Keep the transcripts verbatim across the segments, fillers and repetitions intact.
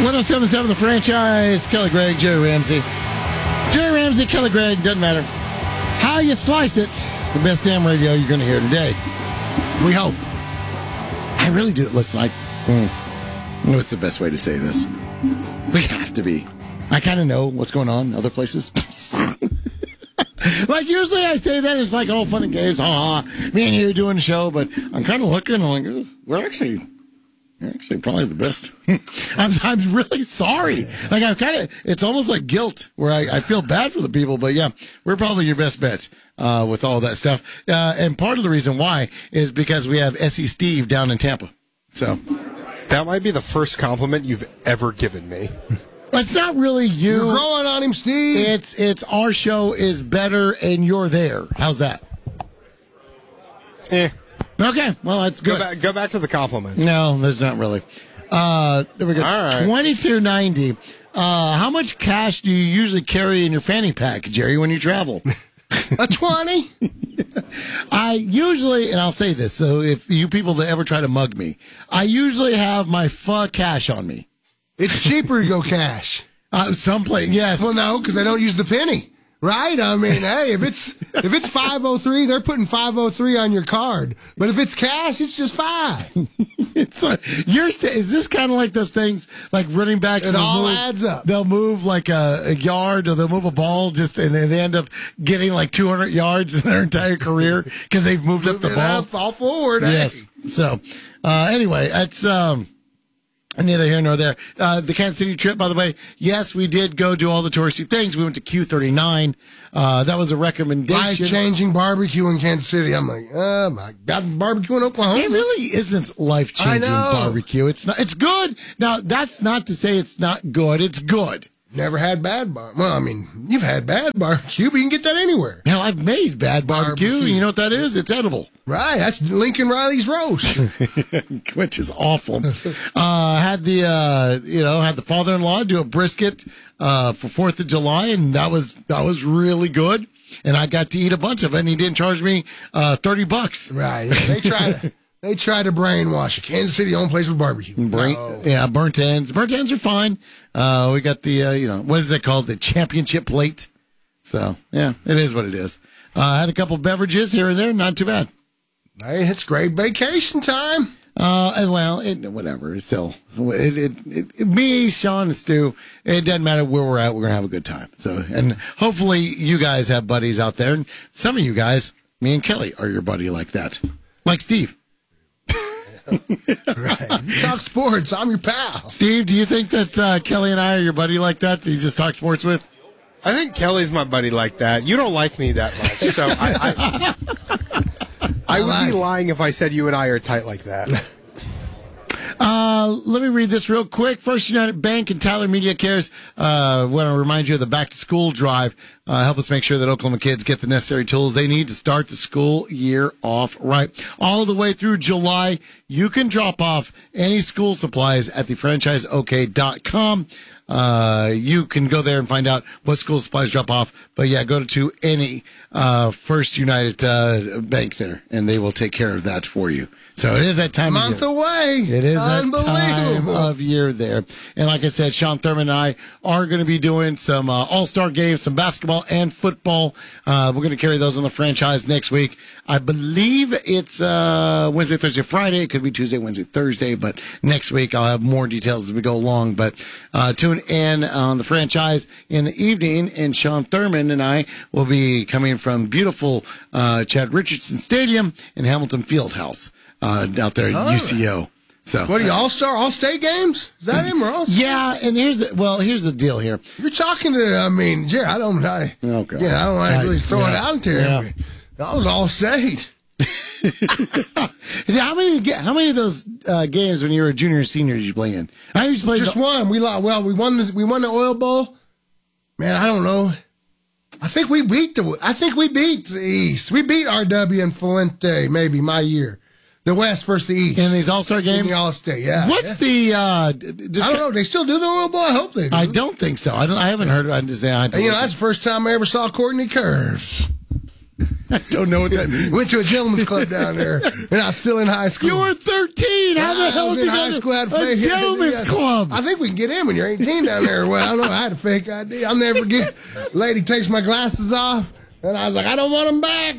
one oh seven point seven The Franchise. Kelly Gregg, Jerry Ramsey. Jerry Ramsey, Kelly Gregg, doesn't matter how you slice it. The best damn radio you're going to hear today. We hope. I really do. Listen, I. Mm, what's the best way to say this? We have to be. I kind of know what's going on in other places. Like, usually I say that, it's like all fun and games. Ha ha. Me and you doing the show, but I'm kind of looking, I'm like, oh, we're actually. Actually, probably the best. I'm, I'm really sorry. Like, I'm kind of, it's almost like guilt where I, I feel bad for the people, but yeah, we're probably your best bets, uh, with all that stuff. Uh, and part of the reason why is because we have S E Steve down in Tampa. So. That might be the first compliment you've ever given me. It's not really you. You're growing on him, Steve. It's, it's our show is better and you're there. How's that? Eh. Okay, well, that's good. Go back, go back to the compliments. No, there's not really. Uh, there we go. All right. twenty-two ninety. Uh, how much cash do you usually carry in your fanny pack, Jerry, when you travel? A twenty? I usually, and I'll say this, so if you people that ever try to mug me, I usually have my pho cash on me. It's cheaper to go cash. Uh, someplace, yes. Well, no, because they don't use the penny. Right? I mean, hey, if it's if it's five oh three, they're putting five oh three on your card. But if it's cash, it's just five. It's a, you're saying, is this kind of like those things, like running backs? It all move, adds up. They'll move like a, a yard, or they'll move a ball, just and they end up getting like two hundred yards in their entire career because they've moved up the Moving ball. up, all forward. Yes. Hey. So, uh, anyway, that's um, neither here nor there. Uh, the Kansas City trip, by the way, yes, we did go do all the touristy things. We went to Q thirty-nine. Uh, that was a recommendation. Life-changing barbecue in Kansas City. I'm like, oh, my God, barbecue in Oklahoma? It really isn't life-changing barbecue. It's not. It's good. Now, that's not to say it's not good. It's good. Never had bad bar. Well, I mean, you've had bad barbecue, but you can get that anywhere. Hell, I've made bad barbecue. Barbecue. You know what that is? It's edible. Right. That's Lincoln Riley's roast. Which is awful. uh, had the, uh, you know, had the father-in-law do a brisket, uh, for fourth of July, and that was, that was really good. And I got to eat a bunch of it, and he didn't charge me, uh, thirty bucks. Right. They try to, they try to brainwash you. Kansas City, own place with barbecue. Brain, No. Yeah, burnt ends. Burnt ends are fine. Uh, we got the, uh, you know, what is that called? The championship plate. So, yeah, it is what it is. Uh, had a couple beverages here and there. Not too bad. Hey, it's great vacation time. Uh, and well, it, whatever. It's still, it, it, it, it, me, Sean, and Stu, it doesn't matter where we're at. We're going to have a good time. So, and hopefully you guys have buddies out there. And some of you guys, me and Kelly, are your buddy like that. Like Steve. Right. You talk sports. I'm your pal. Steve, do you think that uh, Kelly and I are your buddy like that that you just talk sports with? I think Kelly's my buddy like that. You don't like me that much, so I, I, I would be lying if I said you and I are tight like that. Uh, let me read this real quick. First United Bank and Tyler Media Cares uh, want to remind you of the back to school drive. Uh, help us make sure that Oklahoma kids get the necessary tools they need to start the school year off right. All the way through July, you can drop off any school supplies at the franchise o k dot com. Uh, you can go there and find out what school supplies drop off. But yeah, go to any uh, First United uh, Bank there, and they will take care of that for you. So it is that time Month of year. away. It is that time Unbelievable. of year there. And like I said, Sean Thurman and I are going to be doing some uh, all-star games, some basketball and football. Uh, we're going to carry those on the franchise next week. I believe it's uh, Wednesday, Thursday, Friday. It could be Tuesday, Wednesday, Thursday. But next week I'll have more details as we go along. But uh, tune in on the franchise in the evening. And Sean Thurman and I will be coming from beautiful uh, Chad Richardson Stadium in Hamilton Fieldhouse. Uh, out there at Oh. U C O. So What are you, all-star, all-state games? Is that him or all-star? yeah, and here's the well, here's the deal here. You're talking to, I mean, Jerry, I don't, I, Oh, God. yeah, I don't want to really I- throw it yeah, out there. yeah. That was all-state. How many ga- how many of those uh, games when you were a junior or senior did you play in? I used to play Just the, one. We lo- well, we won the we won the Oil Bowl. Man, I don't know. I think we beat the. I think we beat the East. We beat R W and Fuente. Maybe my year. The West versus the East. in these All-Star In games. the All-State. Yeah. What's yeah. the uh, d- d- just I don't know. They still do the Oil Bowl. I hope they do. I don't think so. I don't. I haven't heard. I just. I And, you know, that's the first time I ever saw Courtney Curves. I don't know what that means. Went to a gentleman's club down there, and I was still in high school. You were thirteen. How the I hell was did in you high go school, I had to a a fake gentleman's I D. club? I think we can get in when you're eighteen down there. Well, I don't know. I had a fake I D. I'll never forget. Lady takes my glasses off, and I was like, I don't want them back.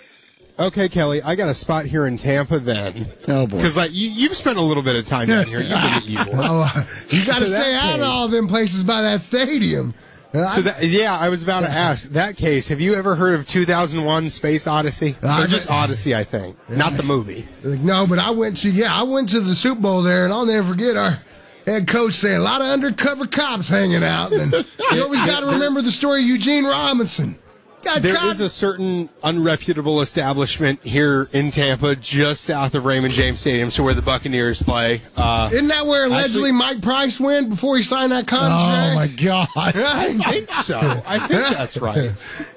Okay, Kelly, I got a spot here in Tampa then. Oh, boy. Because like you, you've spent a little bit of time down here. You've been to Evil. Oh, you got to So stay that out of case- all them places by that stadium. Uh, So that, yeah, I was about to ask. That case, have you ever heard of two thousand one Space Odyssey? Uh, or just I- Odyssey, I think, not the movie. Like, no, but I went to yeah, I went to the Super Bowl there, and I'll never forget our head coach saying a lot of undercover cops hanging out. And you always got to remember the story of Eugene Robinson. Got There caught. is a certain unreputable establishment here in Tampa, just south of Raymond James Stadium, so where the Buccaneers play. Uh, Isn't that where allegedly Actually- Mike Price went before he signed that Oh, contract? my God. I think so. I think that's right.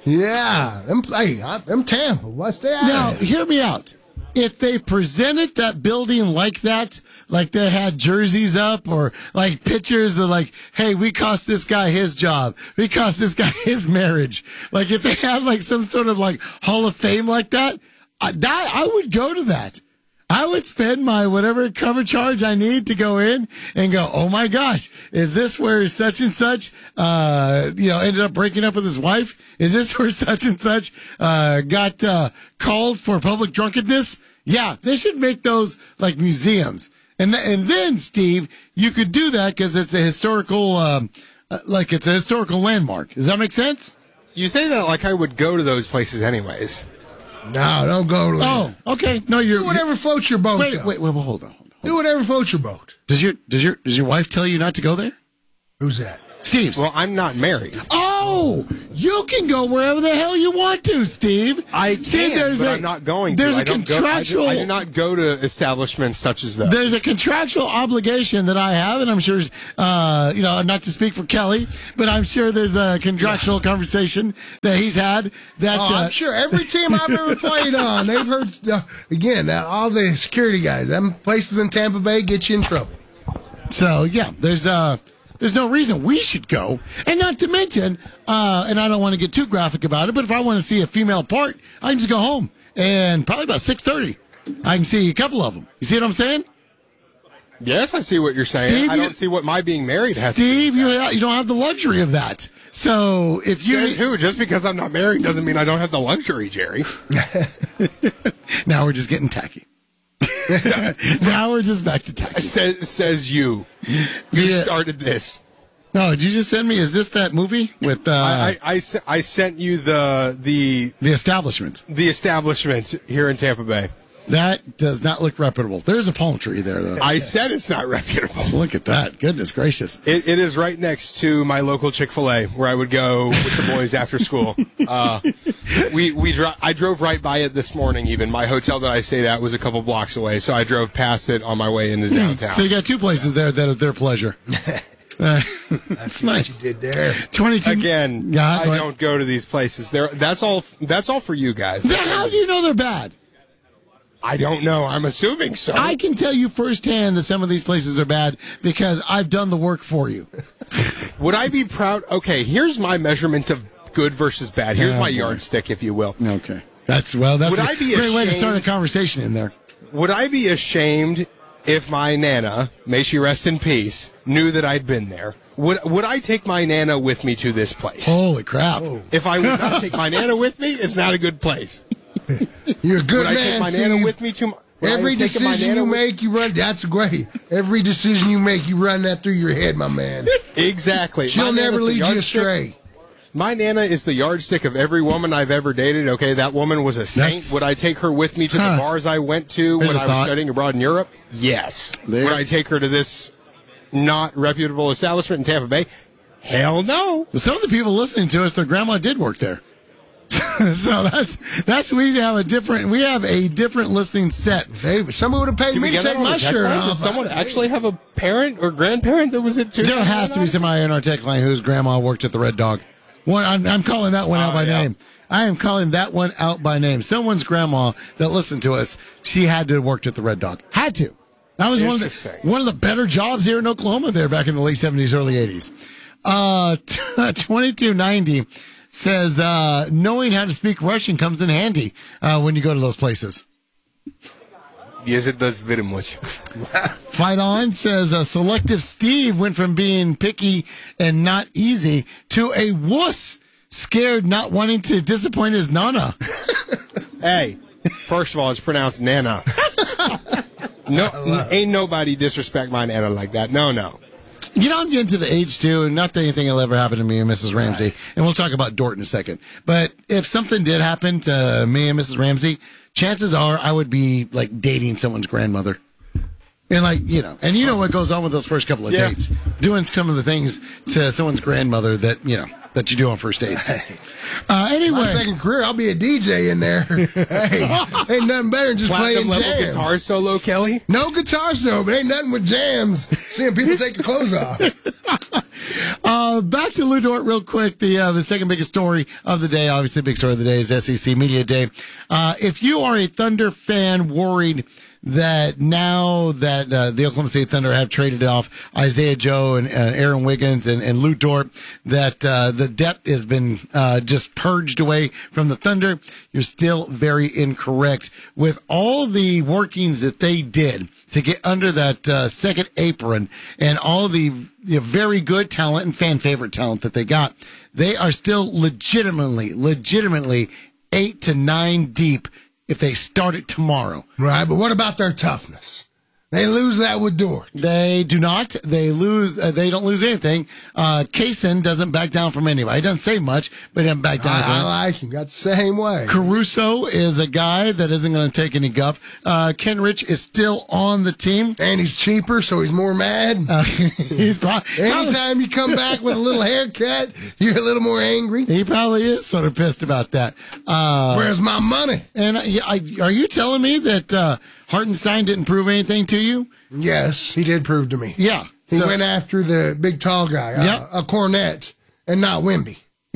Yeah, them, hey, I, them Tampa. What's that? Now, hear me out. If they presented that building like that, like they had jerseys up or like pictures of like, hey, we cost this guy his job. We cost this guy his marriage. Like if they had like some sort of like Hall of Fame like that, I, that, I would go to that. I would spend my whatever cover charge I need to go in and go, oh my gosh, is this where such and such, uh, you know, ended up breaking up with his wife? Is this where such and such, uh, got, uh, called for public drunkenness? Yeah, they should make those like museums. And, th- and then, Steve, you could do that because it's a historical, um, uh, like it's a historical landmark. Does that make sense? You say that like I would go to those places anyways. No, don't go to Oh, okay. No, you're, Do whatever floats your boat. wait, though. wait, wait, well, hold on. Hold on. Do whatever floats your boat. Does your, does your, does your wife tell you not to go there? Who's that? Steve's. Well, I'm not married. Oh, you can go wherever the hell you want to, Steve. I See, can, there's but a- I'm not going to. There's I a don't contractual. Go, I, do, I do not go to establishments such as those. There's a contractual obligation that I have, and I'm sure, uh, you know, not to speak for Kelly, but I'm sure there's a contractual conversation that he's had that. Oh, uh, I'm sure every team I've ever played on, they've heard, uh, again, now, all the security guys, them places in Tampa Bay get you in trouble. So yeah, there's uh there's no reason we should go, and not to mention, uh, and I don't want to get too graphic about it, but if I want to see a female part, I can just go home, and probably about six thirty, I can see a couple of them. You see what I'm saying? Yes, I see what you're saying. Steve, I you- don't see what my being married has Steve, to do you with that. you don't have the luxury of that. So if you Says who? Just because I'm not married doesn't mean I don't have the luxury, Jerry. now we're just getting tacky. Now we're just back to tacky. Says says you. You Yeah. started this. No, did you just send me? Is this that movie with uh, I, I, I, se- I sent you the the the establishment? the establishment here in Tampa Bay. That does not look reputable. There's a palm tree there, though. I said it's not reputable. Look at that. Goodness gracious. It, it is right next to my local Chick-fil-A where I would go with the boys after school. Uh, we we dro- I drove right by it this morning. Even my hotel that I stayed at was a couple blocks away, so I drove past it on my way into downtown. So you got two places there that are their pleasure. Uh, That's nice. what you did there. twenty-two. Again, Yeah, I go ahead. don't go to these places. There, that's all. That's all for you guys. Then how do you know they're bad? I don't know. I'm assuming so. I can tell you firsthand that some of these places are bad because I've done the work for you. Would I be proud? Okay, here's my measurement of good versus bad. Here's Oh, my boy. yardstick, if you will. Okay. That's, well, that's Would a I be great way to start a ashamed- conversation in there. Would I be ashamed if my Nana, may she rest in peace, knew that I'd been there? Would Would I take my Nana with me to this place? Holy crap. If I would not take my Nana with me, it's not a good place. You're a good Would I man, take my Steve. Nana with me to my, would I Every have taken my decision Nana you with- make, you run. That's great. Every decision you make, you run that through your head, my man. Exactly. She'll My never Nana's the lead you yardstick- astray. My Nana is the yardstick of every woman I've ever dated. Okay, that woman was a saint. That's- Would I take her with me to Huh. the bars I went to There's when a I was thought. studying abroad in Europe? Yes. There. Would I take her to this not reputable establishment in Tampa Bay? Hell no. Some of the people listening to us, their grandma did work there. So that's that's we have a different we have a different listening set. Hey, somebody would have paid Did me we to get that take on the my text shirt line? off. Did someone actually have a parent or grandparent that was at two? There has to be somebody in our text line whose grandma worked at the Red Dog. One, I'm, I'm calling that one out Oh, by yeah. name. I am calling that one out by name. Someone's grandma that listened to us, she had to have worked at the Red Dog. Had to. That was one of the Interesting. one of the better jobs here in Oklahoma there back in the late seventies, early eighties. Uh, twenty-two ninety. says uh, knowing how to speak Russian comes in handy uh, when you go to those places. Yes, it does very much. Fight On says uh, Selective Steve went from being picky and not easy to a wuss, scared, not wanting to disappoint his nana. Hey, first of all, it's pronounced Nana. No, n- ain't nobody disrespect my Nana like that. No, no. You know, I'm getting to the age, too, and not that anything will ever happen to me and Missus Ramsey. Right. And we'll talk about Dort in a second. But if something did happen to me and Missus Ramsey, chances are I would be, like, dating someone's grandmother. And, like, you know, and you know what goes on with those first couple of yeah. dates. Doing some of the things to someone's grandmother that, you know, that you do on first dates. Uh, anyway. My second career, I'll be a D J in there. Hey, ain't nothing better than just Platinum playing level jams. guitar solo, Kelly? No guitar solo, but ain't nothing with jams. Seeing people take their clothes off. Uh, back to Lou Dort real quick. The, uh, the second biggest story of the day, obviously big story of the day, is S E C Media Day. Uh, if you are a Thunder fan worried that now that uh, the Oklahoma City Thunder have traded off Isaiah Joe and uh, Aaron Wiggins and, and Lou Dort, that uh, the depth has been uh, just purged away from the Thunder, you're still very incorrect. With all the workings that they did to get under that uh, second apron and all the you know, very good talent and fan favorite talent that they got, they are still legitimately, legitimately eight to nine deep if they start it tomorrow. Right, but what about their toughness? They lose that with Dort. They do not. They lose. Uh, they don't lose anything. Uh, Kaysen doesn't back down from anybody. He doesn't say much, but he doesn't back down. I, I like him. Got the same way. Caruso is a guy that isn't going to take any guff. Uh, Ken Rich is still on the team. And he's cheaper, so he's more mad. Uh, he's probably, Anytime you come back with a little haircut, you're a little more angry. He probably is sort of pissed about that. Uh, Where's my money? And I, I, are you telling me that uh, Hartenstein didn't prove anything to you? Yes, he did prove to me. Yeah. He so, went after the big tall guy, uh, Yep. a Cornette, and not Wemby.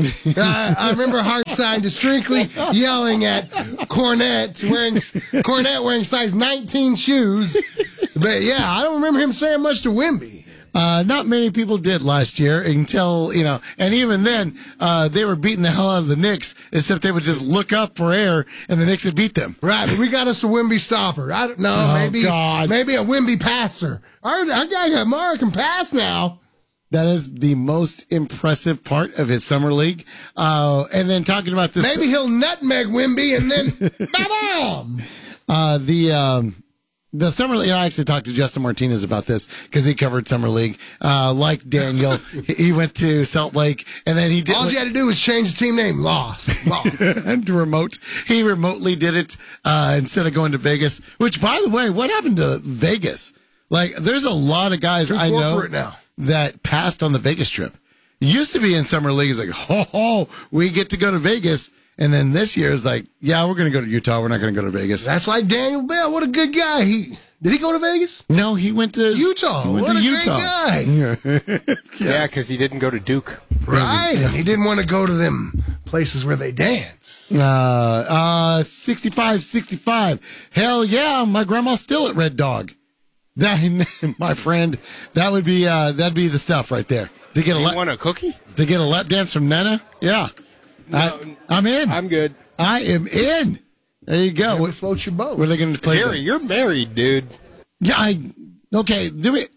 I, I remember Hartenstein distinctly yelling at Cornette wearing Cornette wearing size nineteen shoes. But yeah, I don't remember him saying much to Wemby. Uh, not many people did last year until, you know, and even then, uh, they were beating the hell out of the Knicks, except they would just look up for air and the Knicks would beat them. Right, but we got us a Wemby stopper. I don't know, Oh, maybe, God. maybe a Wemby passer. Our, our guy Kamara can pass now. That is the most impressive part of his summer league. Uh, and then talking about this. Maybe he'll nutmeg Wemby and then, ba-bam! Uh, the, um, The summer league, I actually talked to Justin Martinez about this because he covered summer league. Uh, like Daniel, he went to Salt Lake, and then he did. All you had to do was change the team name. Lost. Lost. and remote. He remotely did it uh, instead of going to Vegas. Which, by the way, what happened to Vegas? Like, there's a lot of guys Too I know corporate now. that passed on the Vegas trip. It used to be in summer league. It's like, ho ho, we get to go to Vegas. And then this year is like, yeah, we're going to go to Utah. We're not going to go to Vegas. That's like Daniel Bell. What a good guy. He did he go to Vegas? No, he went to Utah. He went What to a Utah. great guy. Yeah, because he didn't go to Duke. Right. And he didn't want to go to them places where they dance. Uh, uh, sixty-five sixty-five. Hell yeah, my grandma's still at Red Dog. That, my friend, that would be, uh, that'd be the stuff right there. To get a You lap, want a cookie? to get a lap dance from Nana? Yeah. I, I'm in. I'm good. I am in. There you go. Never What, float your boat. what are they going to play? Jerry, you're married, dude. Yeah, I, okay, do it.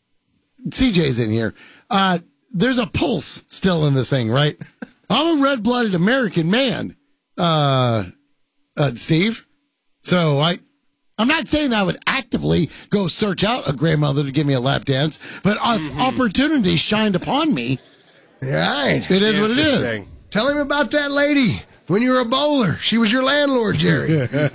C J's in here. Uh, there's a pulse still in this thing, right? I'm a red-blooded American man, uh, uh, Steve. So I, I'm not saying I would actively go search out a grandmother to give me a lap dance, but mm-hmm. opportunity shined upon me. Right. It is what it is. Interesting. Tell him about that lady when you were a bowler. She was your landlord, Jerry.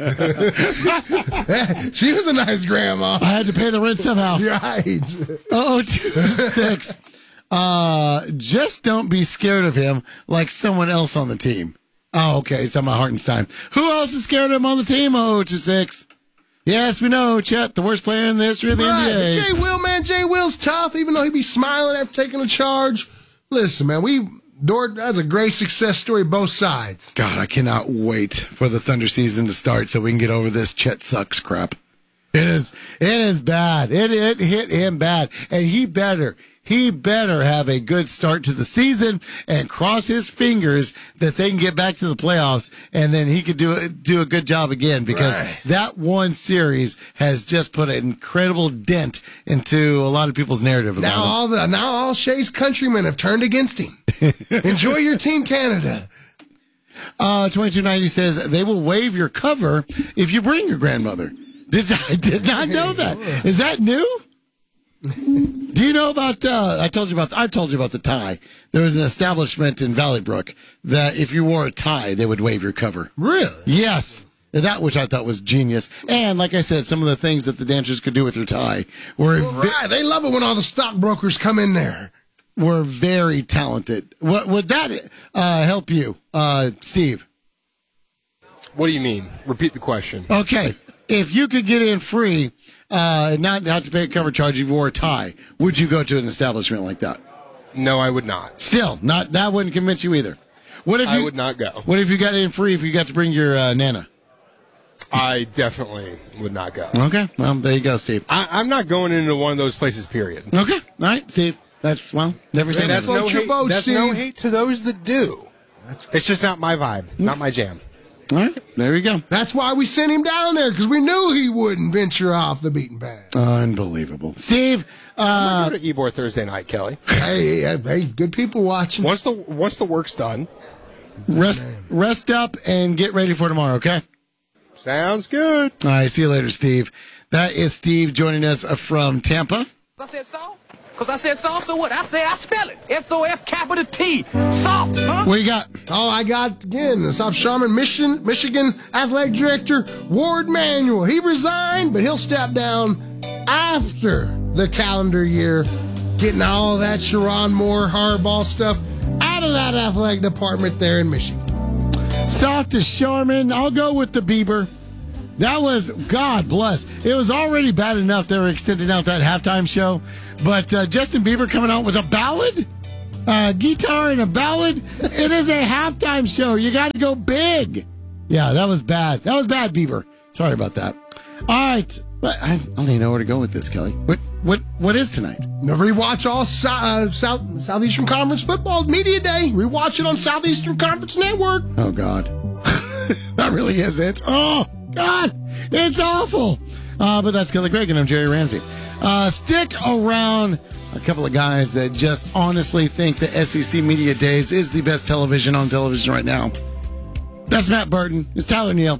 She was a nice grandma. I had to pay the rent somehow. Right. Oh, two six. Uh, just don't be scared of him like someone else on the team. Oh, okay. It's on my Hartenstein. Who else is scared of him on the team? Oh, two six. Yes, we know, Chet, the worst player in the history of the Right. N B A. Jay Will, man, Jay Will's tough, even though he be smiling after taking a charge. Listen, man, we Dort, that's a great success story, both sides. God, I cannot wait for the Thunder season to start so we can get over this Chet sucks crap. It is. It is bad. It it hit him bad, and he better. He better have a good start to the season and cross his fingers that they can get back to the playoffs, and then he could do do a good job again, because right. that one series has just put an incredible dent into a lot of people's narrative about now him. all the now all Shea's countrymen have turned against him. Enjoy your team, Canada. Uh, twenty-two ninety says they will waive your cover if you bring your grandmother. Did I did not know that? Is that new? Do you know about, uh, I told you about, I told you about the tie. There was an establishment in Valley Brook that if you wore a tie, they would waive your cover. Really? Yes. That, which I thought was genius. And like I said, some of the things that the dancers could do with their tie were, Well, right. They love it when all the stockbrokers come in there. Were very talented. What, would that, uh, help you, uh, Steve? What do you mean? Repeat the question. Okay. If you could get in free, uh, and not have to pay a cover charge if you wore a tie, would you go to an establishment like that? No, I would not. Still, not that wouldn't convince you either. What if you, I would not go. What if you got in free if you got to bring your uh, Nana? I definitely would not go. Okay, well, there you go, Steve. I, I'm not going into one of those places, period. Okay, all right, Steve. That's, well, never say And that's never. no, Vote your hate, vote, that's no Steve. hate to those that do. It's just not my vibe, not my jam. All right, there we go. That's why we sent him down there, because we knew he wouldn't venture off the beaten path. Unbelievable. Steve, I'm uh, going to Ybor Thursday night, Kelly. hey, hey, hey, good people watching. Once the once the work's done, rest, rest up and get ready for tomorrow, okay? sounds good. All right, see you later, Steve. That is Steve joining us from Tampa. I said soft? Because I said soft, so what? I say I spell it. S O F capital T. Soft, huh? What you got? Oh, I got, again, the South Sharman, Michigan, Michigan Athletic Director Ward Manuel. He resigned, but he'll step down after the calendar year, getting all that Sharon Moore hardball stuff out of that athletic department there in Michigan. South to Sharman. I'll go with the Bieber. That was, God bless. It was already bad enough they were extending out that halftime show. But uh, Justin Bieber coming out with a ballad? Uh, guitar and a ballad? It is a halftime show. You got to go big. Yeah, that was bad. That was bad, Bieber. Sorry about that. All right. But I, I don't even know where to go with this, Kelly. What what What is tonight? Now rewatch all so, uh, South Southeastern Conference football media day. Rewatch it on Southeastern Conference Network. Oh, God. That really is it. Oh, God. It's awful. Uh, but that's Kelly Craig, and I'm Jerry Ramsey. Uh, stick around. A couple of guys that just honestly think the S E C Media Days is the best television on television right now. That's Matt Burton. It's Tyler Neal.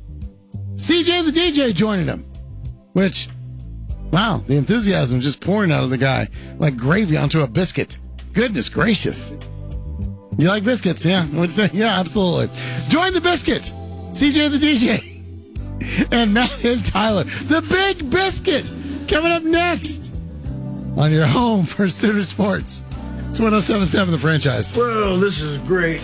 C J the D J joining him. Which, wow, the enthusiasm just pouring out of the guy like gravy onto a biscuit. Goodness gracious. You like biscuits, yeah? I would say, yeah, absolutely. Join the biscuit. C J the D J. And Matt and Tyler. The Big Biscuit. Coming up next on your home for Sooner Sports. It's one oh seven point seven The Franchise. Well, this is great.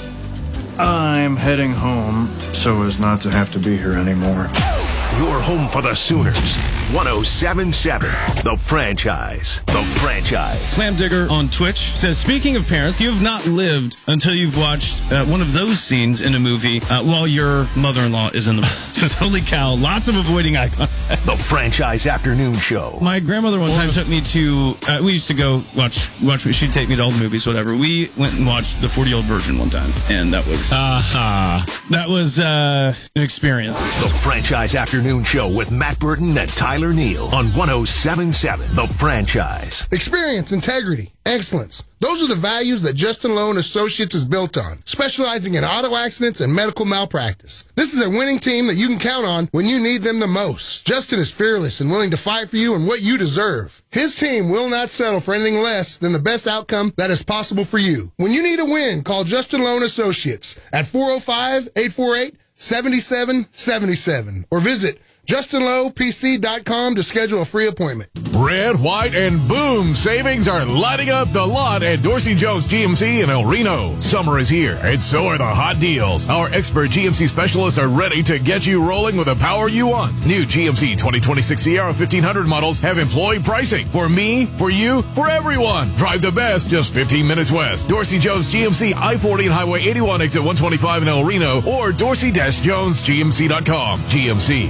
I'm heading home so as not to have to be here anymore. Your home for the Sooners. one oh seven point seven The Franchise. The Franchise. Slam Digger on Twitch says, speaking of parents, you've not lived until you've watched uh, one of those scenes in a movie uh, while your mother-in-law is in the movie. Holy cow, lots of avoiding eye contact. The Franchise Afternoon Show. My grandmother one time took me to, uh, we used to go watch, watch, she'd take me to all the movies, whatever. We went and watched the forty-year-old virgin one time, and that was, aha, uh, that was uh, an experience. The Franchise Afternoon Show with Matt Burton and Tyler Neal on one oh seven point seven The Franchise. Experience, integrity, excellence. Those are the values that Justin Loan Associates is built on, specializing in auto accidents and medical malpractice. This is a winning team that you can count on when you need them the most. Justin is fearless and willing to fight for you and what you deserve. His team will not settle for anything less than the best outcome that is possible for you. When you need a win, call Justin Loan Associates at four oh five, eight four eight, seven seven seven seven or visit Justin Low P C dot com to schedule a free appointment. Red, white, and boom savings are lighting up the lot at Dorsey Jones G M C in El Reno. Summer is here, and so are the hot deals. Our expert G M C specialists are ready to get you rolling with the power you want. New G M C twenty twenty-six Sierra fifteen hundred models have employee pricing. For me, for you, for everyone. Drive the best just fifteen minutes west. Dorsey Jones G M C I forty and Highway eighty-one exit one twenty-five in El Reno or Dorsey Jones G M C dot com. G M C. We all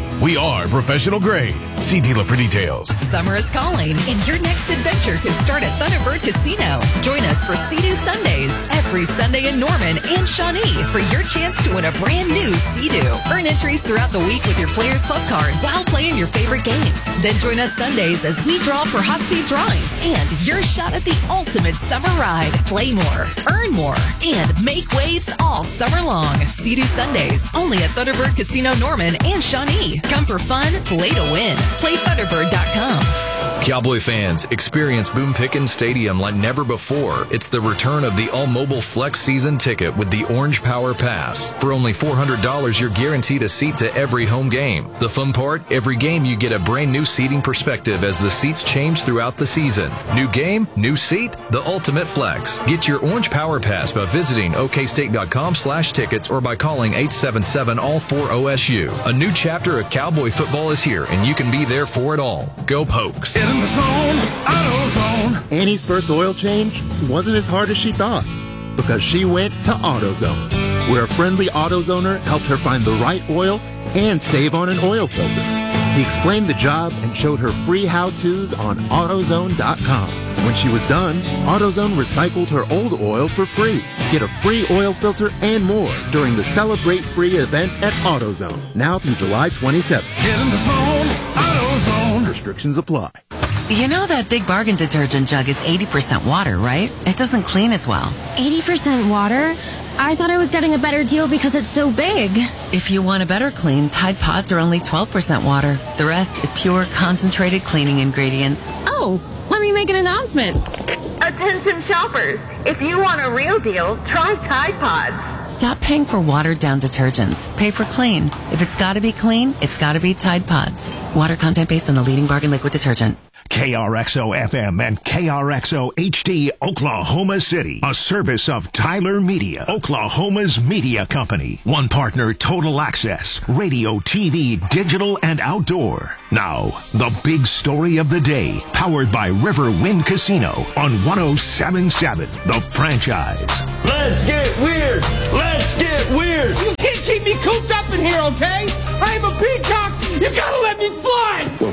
are professional grade. See dealer for details. Summer is calling, and your next adventure can start at Thunderbird Casino. Join us for Sea-Doo Sundays every Sunday in Norman and Shawnee for your chance to win a brand new Sea-Doo. Earn entries throughout the week with your Players Club card while playing your favorite games. Then join us Sundays as we draw for hot seat drawings and your shot at the ultimate summer ride. Play more, earn more, and make waves all summer long. Sea-Doo Sundays, only at Thunderbird Casino Norman and Shawnee. Come for fun, play to win. Play Thunderbird dot com. Cowboy fans, experience Boone Pickens Stadium like never before. It's the return of the all-mobile Flex season ticket with the Orange Power Pass. For only four hundred dollars, you're guaranteed a seat to every home game. The fun part? Every game you get a brand new seating perspective as the seats change throughout the season. New game, new seat, the ultimate flex. Get your Orange Power Pass by visiting okstate.com slash tickets or by calling eight seven seven all four O S U. A new chapter of Cowboy football is here, and you can be there for it all. Go Pokes. Get in the zone, AutoZone. Annie's first oil change wasn't as hard as she thought because she went to AutoZone, where a friendly AutoZoner helped her find the right oil and save on an oil filter. He explained the job and showed her free how-tos on AutoZone dot com. When she was done, AutoZone recycled her old oil for free. Get a free oil filter and more during the Celebrate Free event at AutoZone, now through July twenty-seventh. Get in the zone, AutoZone. Restrictions apply. You know that Big Bargain detergent jug is eighty percent water, right? It doesn't clean as well. eighty percent water? I thought I was getting a better deal because it's so big. If you want a better clean, Tide Pods are only twelve percent water. The rest is pure, concentrated cleaning ingredients. Oh, let me make an announcement. Attention shoppers, if you want a real deal, try Tide Pods. Stop paying for watered-down detergents. Pay for clean. If it's got to be clean, it's got to be Tide Pods. Water content based on the leading bargain liquid detergent. K R X O F M and K R X O H D, Oklahoma City. A service of Tyler Media, Oklahoma's media company. One partner, Total Access, radio, T V, digital, and outdoor. Now, the big story of the day, powered by River Wind Casino on one oh seven point seven, The Franchise. Let's get weird! Let's get weird! You can't keep me cooped up in here, okay? I'm a peacock! You gotta let me fly! Well,